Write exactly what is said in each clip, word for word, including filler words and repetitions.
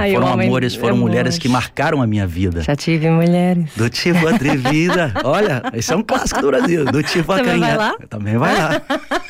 Ai, foram homem, amores, foram amores. mulheres que marcaram a minha vida. Já tive mulheres. Do tipo atrevida. Olha, esse é um clássico do Brasil. Do tipo Também vai acarinhada. lá? Também vai lá.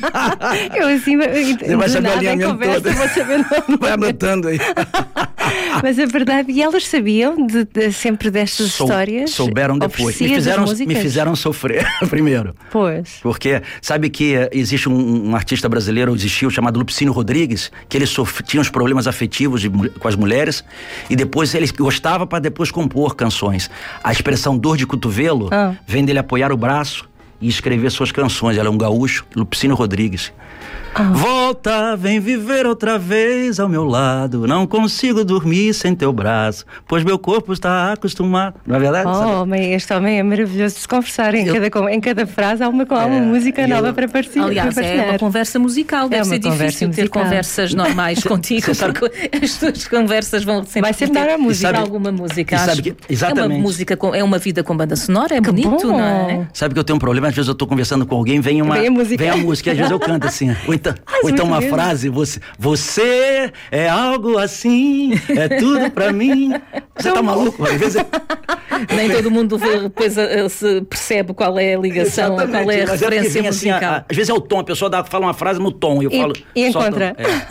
Eu assim, Você vai saber o alinhamento todo. Vou saber Vai anotando aí. Mas a verdade, e elas sabiam de, de, sempre destas Sou, histórias? Souberam depois. Me fizeram, me fizeram sofrer primeiro. Pois. Porque sabe que existe um, um artista brasileiro, existiu, chamado Lupicínio Rodrigues, que ele sofre, tinha uns problemas afetivos de, com as mulheres, e depois ele gostava para depois compor canções. A expressão dor de cotovelo ah. vem dele apoiar o braço e escrever suas canções. Ela é um gaúcho, Lupicínio Rodrigues. Ah. Volta, vem viver outra vez ao meu lado. Não consigo dormir sem teu braço, pois meu corpo está acostumado. Não é verdade? Oh, homem, este homem é maravilhoso de se conversar. Em, é. cada, em cada frase há uma, há uma é, música eu... nova para partilhar. Aliás, para é uma conversa musical. Deve é ser difícil ter conversas normais contigo, porque as tuas conversas vão sempre, Vai sempre dar a música. Sabe, alguma música. Sabe que, exatamente. É uma música com, é uma vida com banda sonora, é que bonito, bom. Não é? Sabe que eu tenho um problema? Às vezes eu estou conversando com alguém, vem uma. Vem a música. Vem a música, às vezes eu canto assim. Ou então, ou então uma frase, você, você é algo assim, é tudo pra mim. Você tá maluco? Às vezes eu... Nem todo mundo depois se percebe qual é a ligação, exatamente, qual é a referência musical. Assim, a, a, às vezes é o tom, a pessoa dá, fala uma frase no tom, eu e, falo... E encontra.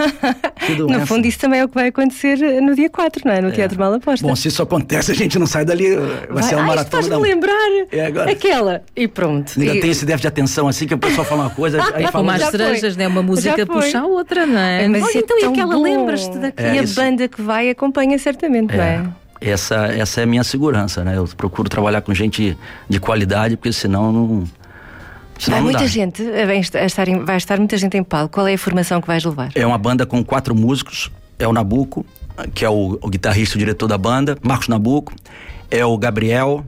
É, no fundo, isso também é o que vai acontecer no dia quatro, não é? No é. Teatro Malaposta. Bom, se isso acontece, a gente não sai dali, vai, vai ser uma ah, maratona. Faz-me lembrar é, agora. aquela. E pronto. Ainda e... tem esse déficit de atenção assim, que a pessoa fala uma coisa, aí fala... Como as cerejas, né? Uma música puxa a outra, não é? Mas olha, então e aquela, lembras-te daquela? É, e a banda que vai acompanha certamente, é. não é? Essa, essa é a minha segurança, né? Eu procuro trabalhar com gente de qualidade, porque senão não... Senão vai não muita dá. gente, vai estar, em, vai estar muita gente em palco. Qual é a formação que vais levar? É uma banda com quatro músicos. É o Nabuco, que é o, o guitarrista e o diretor da banda, Marcos Nabuco. É o Gabriel...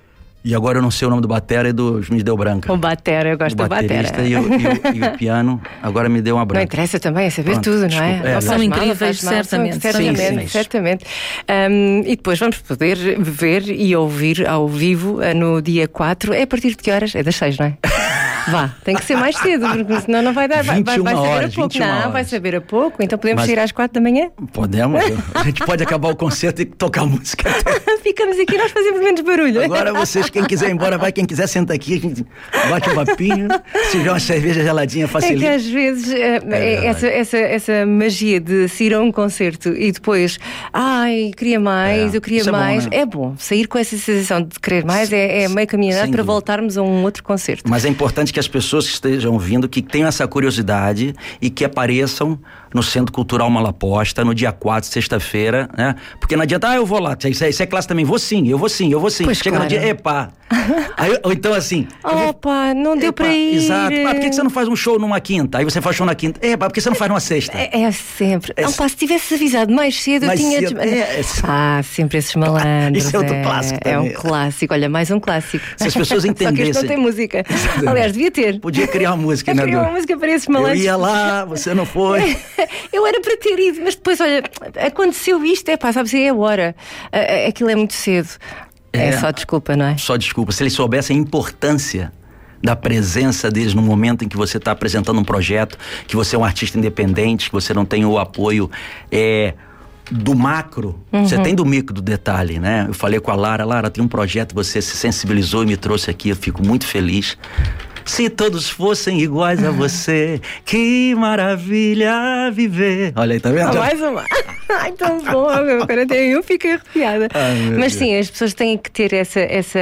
E agora eu não sei o nome do batera e do me deu branca. O batera, eu gosto do batera. E o, e, o, e o piano, agora me deu uma branca. Não interessa também, é saber Pronto, tudo, desculpa, não é? é são mal, incríveis, certamente. Certamente, sim, sim. certamente. Um, e depois vamos poder ver e ouvir ao vivo no dia quatro. É a partir de que horas? É das seis, não é? Vá, tem que ser mais cedo, porque senão não vai dar. Vai, vai, vai saber horas, a pouco. Não, horas. vai saber a pouco. Então podemos Mas, sair às quatro da manhã? Podemos. A gente pode acabar o concerto e tocar música. Ficamos aqui, nós fazemos menos barulho. Agora vocês, quem quiser ir embora, vai. Quem quiser, senta aqui. A gente bate um papinho. Se tiver uma cerveja geladinha, facilita. É que às vezes é, é essa, essa, essa magia de se ir a um concerto e depois, ai, queria mais, é, eu queria mais. É bom, né? É bom. Sair com essa sensação de querer mais é, é meio caminhada para voltarmos a um outro concerto. Mas é importante que as pessoas que estejam ouvindo, que tenham essa curiosidade e que apareçam no Centro Cultural Malaposta no dia quatro, sexta-feira, né? Porque não adianta, ah, eu vou lá, isso é, isso é classe também, vou sim, eu vou sim, eu vou sim. Pois Chega claro. no dia, epa. Aí, ou então assim... Opa, não deu epa, para ir. Exato. Ah, por que você não faz um show numa quinta? Aí você faz show na quinta. Epa, por que você não faz numa sexta? É, é sempre. É, não, pá, se tivesse avisado mais cedo, mais eu tinha... Cedo, é, é... Ah, sempre esses malandros. Isso é outro clássico É, é um também. clássico, olha, mais um clássico. Se as pessoas entendessem... Só que este não tem música. Aliás, devia ter. Podia criar uma música, né? Criar uma música para esses malandros. Eu ia lá, você não foi. Eu era para ter ido, mas depois, olha, aconteceu isto, é pá, sabes, é a hora. Aquilo é muito cedo. É, é só desculpa, não é? Só desculpa. Se eles soubessem a importância da presença deles no momento em que você está apresentando um projeto, que você é um artista independente, que você não tem o apoio é, do macro, uhum. Você tem do micro, do detalhe, né? Eu falei com a Lara, Lara, tem um projeto, você se sensibilizou e me trouxe aqui, eu fico muito feliz. Se todos fossem iguais a você, que maravilha viver. Olha aí, tá vendo? Ah, mais uma. Ai, tão bom. Agora até eu fiquei arrepiada. Ai, mas sim, as pessoas têm que ter essa... essa...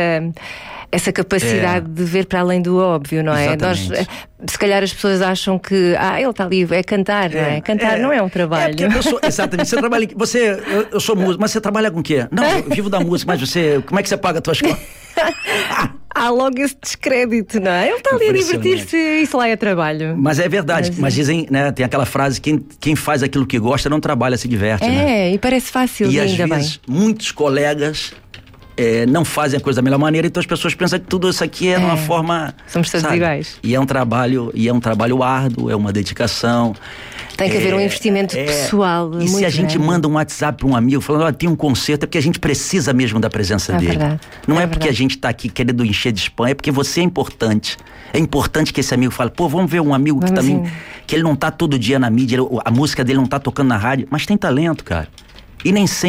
essa capacidade é. de ver para além do óbvio, não é? Nós, se calhar as pessoas acham que ah, ele está ali, é cantar, é. não é? Cantar é. não é um trabalho. É eu sou, exatamente, você trabalha, você, eu, eu sou músico, mas você trabalha com o quê? Não, eu vivo da música, mas você, como é que você paga as tuas contas? Há logo esse descrédito, não é? Ele está ali a divertir-se, isso lá é trabalho. Mas é verdade, mas, mas dizem, né, tem aquela frase, quem, quem faz aquilo que gosta não trabalha, se diverte, é, né? É, e parece fácil, e ainda às vezes, bem. muitos colegas É, não fazem a coisa da melhor maneira, então as pessoas pensam que tudo isso aqui é, é de uma forma... Somos todos iguais. E é um trabalho, e é um trabalho árduo, é uma dedicação. Tem que é, haver um investimento é, pessoal. E se a gente grande. manda um WhatsApp para um amigo falando, olha, tem um concerto, é porque a gente precisa mesmo da presença é dele. Verdade. Não é, é porque a gente está aqui querendo encher de spam, é porque você é importante. É importante que esse amigo fale, pô, vamos ver um amigo que também, que ele não tá todo dia na mídia, ele, a música dele não tá tocando na rádio, mas tem talento, cara. E nem sempre